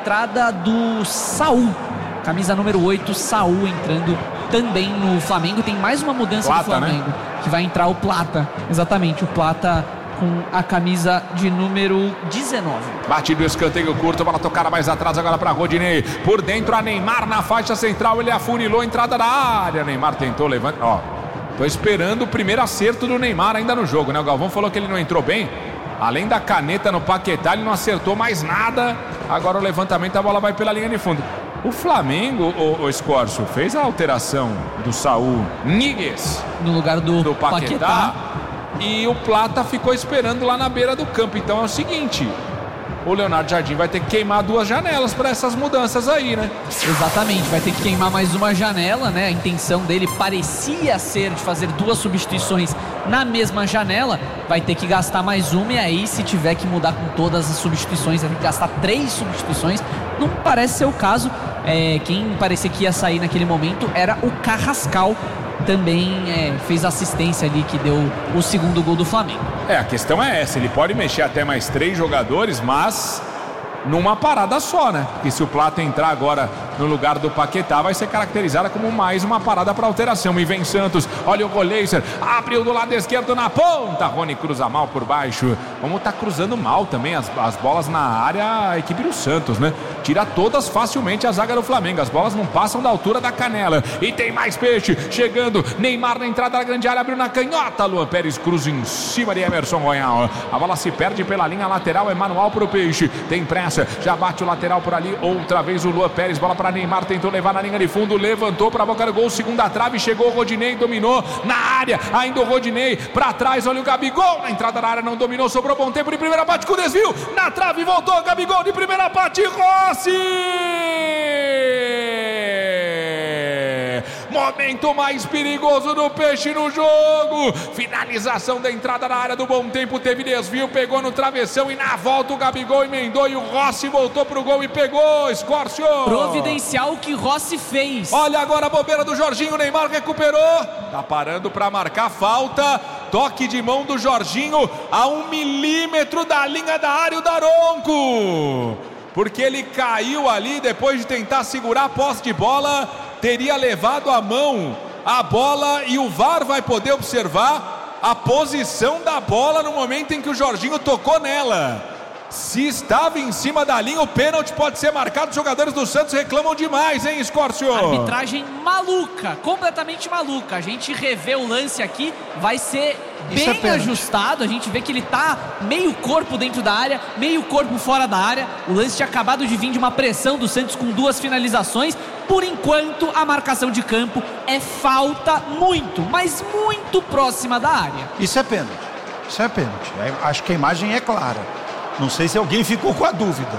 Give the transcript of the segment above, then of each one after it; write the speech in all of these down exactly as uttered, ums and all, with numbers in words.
entrada do Saul, camisa número oito, Saul entrando também no Flamengo. Tem mais uma mudança Plata, do Flamengo, né? Que vai entrar o Plata, exatamente, o Plata com a camisa de número dezenove. Bate do escanteio curto, bola tocada mais atrás agora para Rodinei. Por dentro a Neymar na faixa central, ele afunilou a entrada da área. Neymar tentou levantar, ó. Tô esperando o primeiro acerto do Neymar ainda no jogo, né? O Galvão falou que ele não entrou bem. Além da caneta no Paquetá, ele não acertou mais nada. Agora o levantamento, a bola vai pela linha de fundo. O Flamengo, o, o Escorço, fez a alteração do Saul Níguez no lugar do, do Paquetá, Paquetá. E o Plata ficou esperando lá na beira do campo. Então é o seguinte, o Leonardo Jardim vai ter que queimar duas janelas para essas mudanças aí, né? Exatamente, vai ter que queimar mais uma janela, né? A intenção dele parecia ser de fazer duas substituições na mesma janela. Vai ter que gastar mais uma, e aí, se tiver que mudar com todas as substituições, vai ter que gastar três substituições. Não parece ser o caso. É, quem parecia que ia sair naquele momento era o Carrascal. Também é, fez assistência ali, que deu o segundo gol do Flamengo. É, a questão é essa, ele pode mexer até mais três jogadores, mas numa parada só, né? Porque se o Plata entrar agora no lugar do Paquetá, vai ser caracterizada como mais uma parada para alteração. E vem Santos, olha o Goleiser, abriu do lado esquerdo na ponta, Rony cruza mal por baixo. Como tá cruzando mal também as, as bolas na área, a equipe do Santos, né? Tira todas facilmente a zaga do Flamengo, as bolas não passam da altura da canela. E tem mais peixe, chegando, Neymar na entrada da grande área, abriu na canhota, Luan Pérez cruza em cima de Emerson Royal. A bola se perde pela linha lateral, é manual pro Peixe, tem pressa, já bate o lateral por ali, outra vez o Luan Pérez, bola para Neymar, tentou levar na linha de fundo, levantou para a boca do gol, segunda trave, chegou o Rodinei, dominou na área, ainda o Rodinei para trás, olha o Gabigol na entrada da área, não dominou, sobrou bom tempo de primeira parte com desvio, na trave, voltou o Gabigol de primeira parte, Rossi! Momento mais perigoso do Peixe no jogo, finalização da entrada na área do Bom Tempo, teve desvio, pegou no travessão e na volta o Gabigol emendou e o Rossi voltou pro gol e pegou, Escórcio. Providencial que Rossi fez. Olha agora a bobeira do Jorginho, Neymar recuperou, tá parando para marcar falta, toque de mão do Jorginho a um milímetro da linha da área, o Daronco, porque ele caiu ali depois de tentar segurar a posse de bola, teria levado a mão a bola e o V A R vai poder observar a posição da bola no momento em que o Jorginho tocou nela. Se estava em cima da linha, o pênalti pode ser marcado. Os jogadores do Santos reclamam demais, hein, Escórcio? Arbitragem maluca, completamente maluca. A gente revê o lance aqui, vai ser bem é ajustado. A gente vê que ele tá meio corpo dentro da área, meio corpo fora da área. O lance tinha acabado de vir de uma pressão do Santos com duas finalizações. Por enquanto, a marcação de campo é falta muito, mas muito próxima da área. Isso é pênalti, isso é pênalti. Acho que a imagem é clara. Não sei se alguém ficou com a dúvida.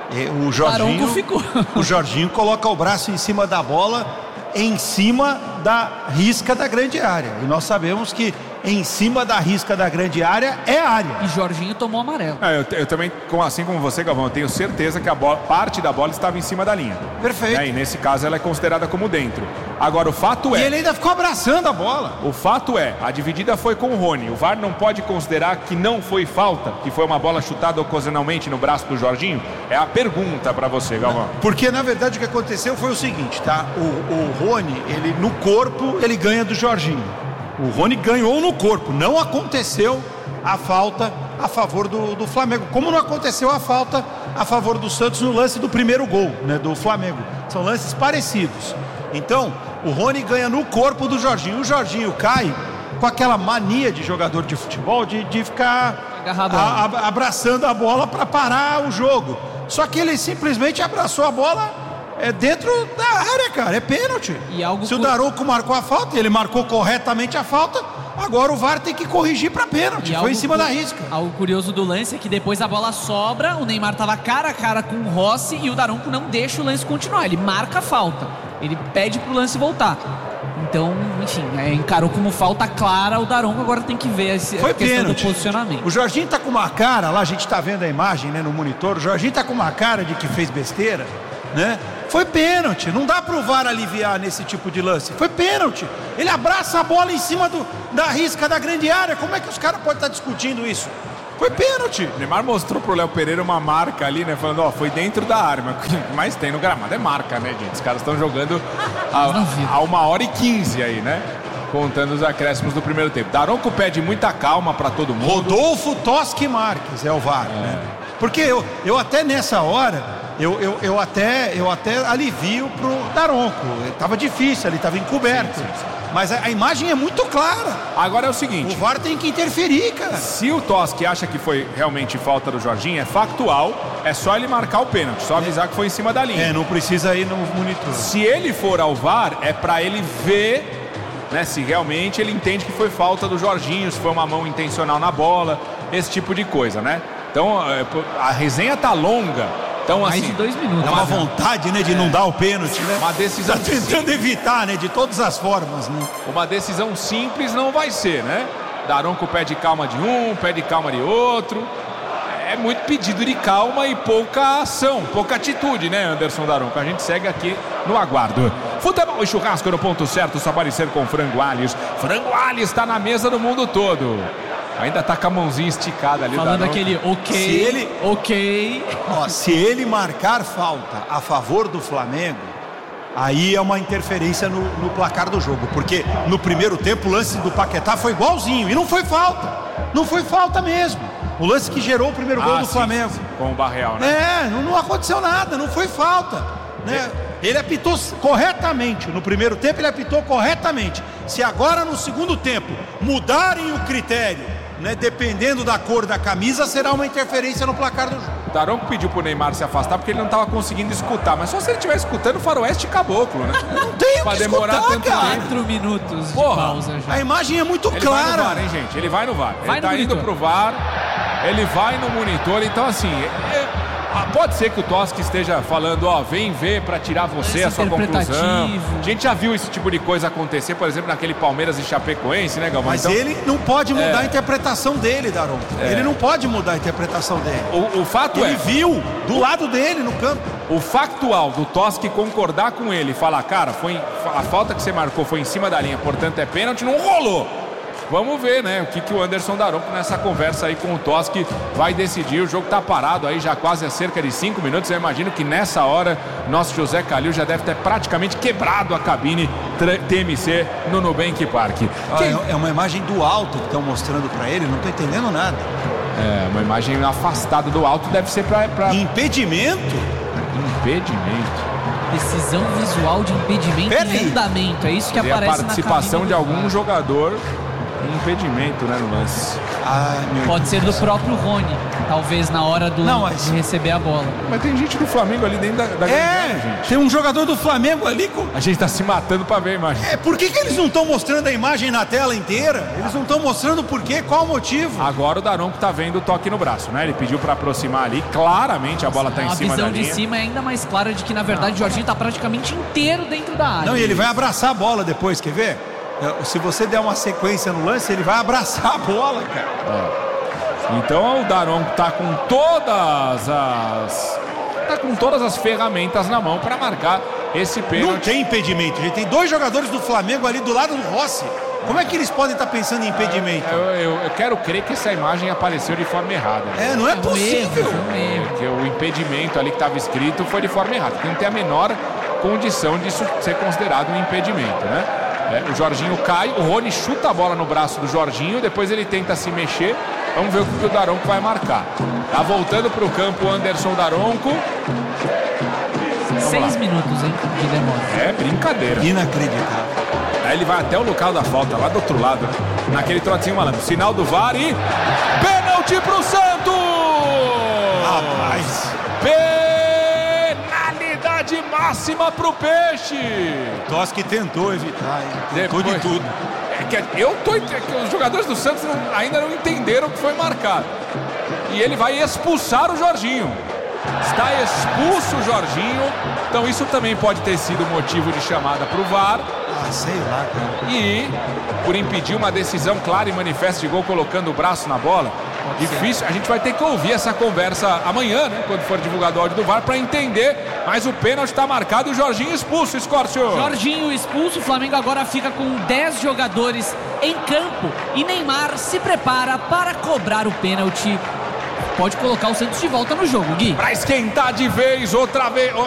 O Jorginho, ficou. o Jorginho coloca o braço em cima da bola, em cima da risca da grande área. E nós sabemos que em cima da risca da grande área é área. E Jorginho tomou amarelo. É, eu, eu também, assim como você, Galvão, eu tenho certeza que a bola, parte da bola estava em cima da linha. Perfeito. É, e nesse caso ela é considerada como dentro. Agora o fato é... E ele ainda ficou abraçando a bola. O fato é, a dividida foi com o Rony. O V A R não pode considerar que não foi falta, que foi uma bola chutada ocasionalmente no braço do Jorginho? É a pergunta pra você, Galvão. Porque na verdade o que aconteceu foi o seguinte, tá? O, o Rony, ele no corpo, ele ganha do Jorginho. O Rony ganhou no corpo, não aconteceu a falta a favor do, do Flamengo, como não aconteceu a falta a favor do Santos no lance do primeiro gol, né, do Flamengo. São lances parecidos. Então, o Rony ganha no corpo do Jorginho. O Jorginho cai com aquela mania de jogador de futebol de, de ficar a, a, abraçando a bola para parar o jogo. Só que ele simplesmente abraçou a bola é dentro da área, cara, é pênalti. E algo Se o Daronco marcou a falta, ele marcou corretamente a falta, agora o V A R tem que corrigir para pênalti, foi em cima da risca. Algo curioso do lance é que depois a bola sobra, o Neymar tava cara a cara com o Rossi e o Daronco não deixa o lance continuar, ele marca a falta, ele pede pro lance voltar. Então, enfim, é, encarou como falta clara o Daronco, agora tem que ver esse, foi a questão pênalti. do posicionamento. O Jorginho tá com uma cara, lá a gente tá vendo a imagem, né, no monitor, o Jorginho tá com uma cara de que fez besteira, né? Foi pênalti, não dá pro V A R aliviar nesse tipo de lance. Foi pênalti. Ele abraça a bola em cima do, da risca da grande área. Como é que os caras podem estar discutindo isso? Foi pênalti. O Neymar mostrou pro Léo Pereira uma marca ali, né? Falando, ó, foi dentro da área. Mas tem no gramado, é marca, né, gente? Os caras estão jogando a, a uma hora e quinze aí, né? Contando os acréscimos do primeiro tempo. Daronco pede muita calma pra todo mundo. Rodolfo Toschi Marques é o V A R, é. né? Porque eu, eu até nessa hora, eu, eu, eu, até, eu até alivio pro Daronco. Tava difícil, ele tava encoberto. Sim, sim, sim. Mas a, a imagem é muito clara. Agora é o seguinte... O V A R tem que interferir, cara. Se o Toschi acha que foi realmente falta do Jorginho, é factual, é só ele marcar o pênalti, só avisar é. que foi em cima da linha. É, não precisa ir no monitor. Se ele for ao V A R, é pra ele ver... Né, se realmente ele entende que foi falta do Jorginho, se foi uma mão intencional na bola, esse tipo de coisa, né? Então, a resenha tá longa. Então, mais assim, de dois minutos. É uma vontade, né, de é. não dar o pênalti, né? Uma decisão tá tentando evitar, né, de todas as formas, né? Uma decisão simples não vai ser, né? Daronco pede calma de um, pede calma de outro. É muito pedido de calma e pouca ação, pouca atitude, né, Anderson Daronco? A gente segue aqui no aguardo. Futebol e churrasco no ponto certo, só parecer com Frango Alhos. Frango Alhos está na mesa do mundo todo. Ainda tá com a mãozinha esticada ali. Falando aquele ok, se ele, ok. Ó, se ele marcar falta a favor do Flamengo, aí é uma interferência no, no placar do jogo. Porque no primeiro tempo o lance do Paquetá foi igualzinho e não foi falta. Não foi falta mesmo. O lance que gerou o primeiro gol ah, do sim, Flamengo. Sim, com o Barreal, né? É, não, não aconteceu nada, não foi falta. Né? Ele apitou corretamente. No primeiro tempo ele apitou corretamente. Se agora no segundo tempo mudarem o critério, né, dependendo da cor da camisa, será uma interferência no placar do jogo. Daronco pediu pro Neymar se afastar porque ele não estava conseguindo escutar. Mas só se ele estiver escutando o faroeste caboclo, né? Não tem o que demorar escutar, tanto cara. Quatro minutos Porra, de pausa já. A imagem é muito ele clara. Ele vai no V A R, hein, gente? Ele vai no V A R. Vai ele no tá monitor. indo pro V A R. Ele vai no monitor. Então, assim... É... Pode ser que o Toschi esteja falando, ó, vem ver pra tirar você a sua conclusão. A gente já viu esse tipo de coisa acontecer, por exemplo, naquele Palmeiras e Chapecoense, né, Galvão? Mas então, ele não pode mudar é... a interpretação dele, Daronco. É... Ele não pode mudar a interpretação dele. O, o fato ele é... Ele viu do lado dele no campo. O factual do Toschi concordar com ele e falar, cara, foi, a falta que você marcou foi em cima da linha, portanto é pênalti, não rolou. Vamos ver, né, o que, que o Anderson Daronco nessa conversa aí com o Toschi vai decidir. O jogo tá parado aí já quase há cerca de cinco minutos. Eu imagino que nessa hora nosso José Calil já deve ter praticamente quebrado a cabine T M C no Nubank Park. Ah, Quem... É uma imagem do alto que estão mostrando para ele, não tô entendendo nada. É, uma imagem afastada do alto, deve ser para... Pra... Impedimento? Impedimento. Decisão visual de impedimento e andamento. É isso que e aparece a participação de algum jogador... Impedimento, né, no lance. Ai, meu Pode Deus ser do próprio Rony, talvez na hora do, não, mas... de receber a bola. Mas tem gente do Flamengo ali dentro da, da É, grande, gente. Tem um jogador do Flamengo ali com... A gente tá se matando pra ver a imagem. É, por que, que eles não estão mostrando a imagem na tela inteira? Eles não estão mostrando por quê? Qual o motivo? Agora o Daronco tá vendo o toque no braço, né? Ele pediu pra aproximar ali, claramente a bola tá em cima da linha. A visão de cima é ainda mais clara de que na verdade o Jorginho tá praticamente inteiro dentro da área. Não, e ele vai abraçar a bola depois, quer ver? Se você der uma sequência no lance, ele vai abraçar a bola, cara. É. Então o Daronco tá com todas as... Tá com todas as ferramentas na mão para marcar esse pênalti. Não tem impedimento, gente. Tem dois jogadores do Flamengo ali do lado do Rossi. Como é que eles podem estar pensando em impedimento? Eu, eu, eu quero crer que essa imagem apareceu de forma errada. É, não é, é possível. Um erro, é, que o impedimento ali que estava escrito foi de forma errada. Porque não tem a menor condição disso ser considerado um impedimento, né? É, o Jorginho cai, o Rony chuta a bola no braço do Jorginho, depois ele tenta se mexer. Vamos ver o que o Daronco vai marcar. Tá voltando para o campo o Anderson Daronco. Seis minutos, hein, de demora. É brincadeira. Inacreditável. Aí ele vai até o local da falta, lá do outro lado, naquele trotinho malandro. Sinal do V A R e... Pênalti pro Santos! Rapaz! Penalidade máxima pro Peixe! Toschi tentou evitar, hein? Tentou Depois, de tudo. É que eu tô é que os jogadores do Santos ainda não entenderam o que foi marcado. E ele vai expulsar o Jorginho. Está expulso o Jorginho. Então isso também pode ter sido motivo de chamada pro V A R. Ah, sei lá, cara. E por impedir uma decisão clara e manifesta de gol colocando o braço na bola, Difícil, a gente vai ter que ouvir essa conversa amanhã, né? Quando for divulgado o áudio do V A R, para entender. Mas o pênalti está marcado e o Jorginho expulso, Escórcio. Jorginho expulso, o Flamengo agora fica com dez jogadores em campo e Neymar se prepara para cobrar o pênalti. Pode colocar o Santos de volta no jogo, Gui. Para esquentar de vez, outra vez.